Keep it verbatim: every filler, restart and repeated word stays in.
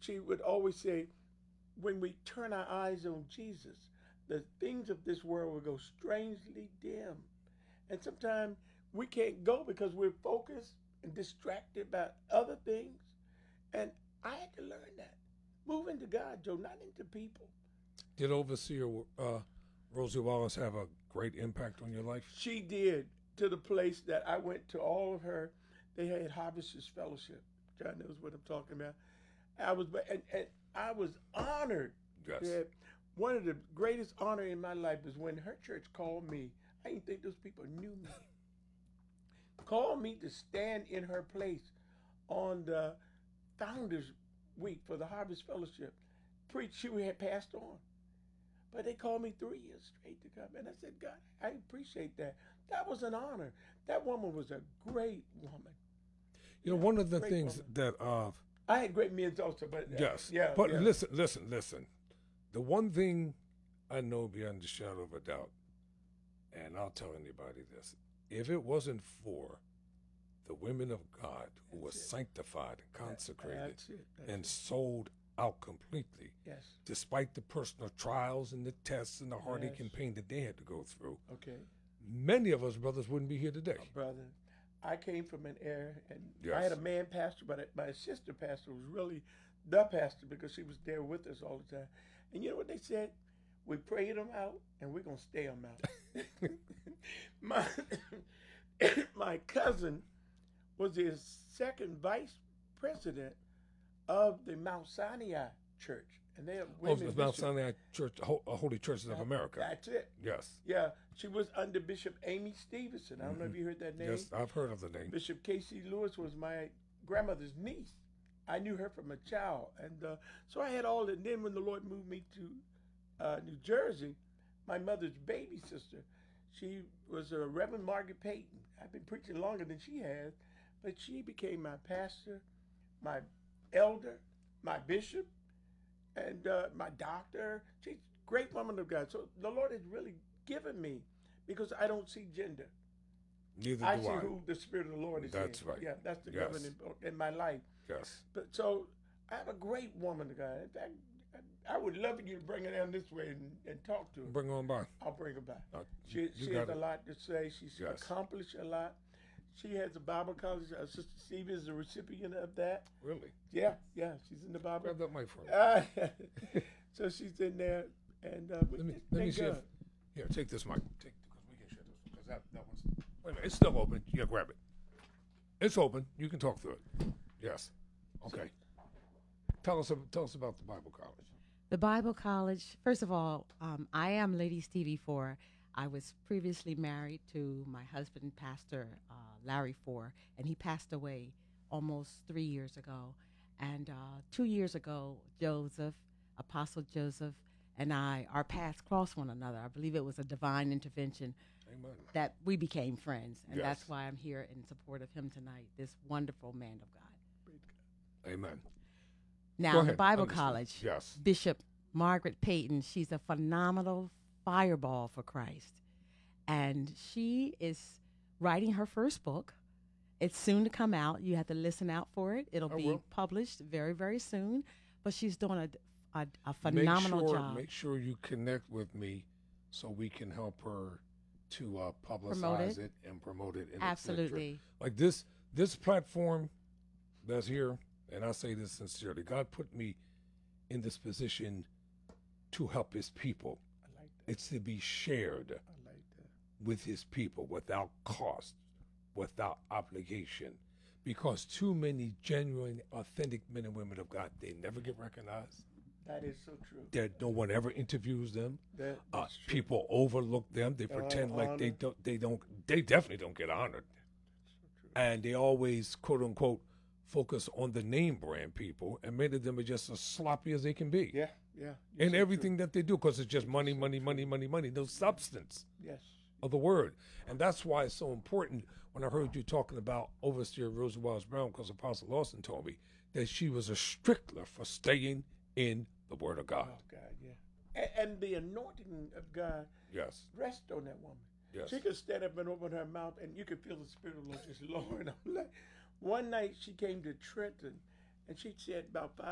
she would always say, when we turn our eyes on Jesus, the things of this world will go strangely dim. And sometimes we can't go because we're focused and distracted by other things. And I had to learn that. Move into God, Joe, not into people. Did Overseer uh, Rosie Wallace have a great impact on your life? She did, to the place that I went to all of her. They had Harvesters Fellowship. John knows what I'm talking about. I was, and, and I was honored. Yes. That one of the greatest honor in my life is when her church called me. I didn't think those people knew me. Called me to stand in her place on the Founders Week for the Harvest Fellowship. Preach, she had passed on. But they called me three years straight to come. And I said, God, I appreciate that. That was an honor. That woman was a great woman. You know, one of the Great things woman. that uh, I had great men also, but uh, yes, yeah. But yeah. listen, listen, listen. The one thing I know beyond the shadow of a doubt, and I'll tell anybody this: if it wasn't for the women of God who were sanctified and consecrated That's it. That's and it. sold out completely, Yes. despite the personal trials and the tests and the heartache Yes. and pain that they had to go through, Okay. many of us brothers wouldn't be here today. Brother, I came from an era, and Yes. I had a man pastor, but my sister pastor was really the pastor because she was there with us all the time. And you know what they said? We prayed them out, and we're going to stay them out. my, my cousin was the second vice president of the Mount Sinai Church. And they have Oh, women the Mount bishops. Sinai Church, Ho- uh, Holy Churches of America. That's it. Yes. Yeah, she was under Bishop Amy Stevenson. I don't know if you heard that name. Yes, I've heard of the name. Bishop Casey Lewis was my grandmother's niece. I knew her from a child. And uh, so I had all that. And then when the Lord moved me to uh, New Jersey, my mother's baby sister, she was a Reverend Margaret Payton. I've been preaching longer than she has, but she became my pastor, my elder, my bishop, and uh, my doctor. She's a great woman of God. So the Lord has really given me, because I don't see gender. Neither I do see I. who the Spirit of the Lord is That's in. right. Yeah, that's the Yes. governing in my life. Yes. But so I have a great woman of God. In fact, I would love for you to bring her down this way and, and talk to her. Bring her on by. I'll bring her back. Uh, She, you she got has a it. lot to say. She's Yes. accomplished a lot. She has a Bible college. Uh, Sister Stevie is a recipient of that. Really? Yeah, yeah, she's in the Bible. Grab that mic for me. Uh, so she's in there, and uh, Let me thank let me see if God. here. Take this mic. Take because we can share this one because that that one's. Wait a minute. It's still open. Yeah, grab it. It's open. You can talk through it. Yes. Okay. Tell us ab- tell us about the Bible College. The Bible College, first of all, um, I am Lady Stevie Four. I was previously married to my husband, Pastor uh, Larry Four, and he passed away almost three years ago. And uh, two years ago, Joseph, Apostle Joseph, and I, our paths crossed one another. I believe it was a divine intervention Amen. that we became friends. And Yes. that's why I'm here in support of him tonight, this wonderful man of God. Amen. Now, Go the ahead. Bible Understood. College, Yes. Bishop Margaret Payton, she's a phenomenal fireball for Christ. And she is writing her first book. It's soon to come out. You have to listen out for it. It'll I be will. published very, very soon. But she's doing a, a, a phenomenal make sure, job. Make sure you connect with me so we can help her to uh, publicize Promote it. it. and promote it. In Absolutely. Its like this this platform that's here, and I say this sincerely. God put me in this position to help His people. I like that. It's to be shared I like that. with His people without cost, without obligation. Because too many genuine, authentic men and women of God, they never get recognized. That is so true. That no one ever interviews them. That, Uh, that's true. people overlook them. They pretend like they honor. don't. They don't. They definitely don't get honored. So true. And they always, quote unquote, focus on the name brand people, and many of them are just as sloppy as they can be. Yeah, yeah. You're In so everything that they do, because it's just money, money, money, money, money. No substance true. Yes. of the word. And that's why it's so important when I heard you talking about Overseer Rosa Wells Brown, because Apostle Lawson told me that she was a stickler for staying in the Word of God. Oh, God, yeah. And, and the anointing of God Yes. rest on that woman. Yes. She could stand up and open her mouth, and you could feel the Spirit of the Lord just lowering. I'm like, one night she came to Trenton, and she said about five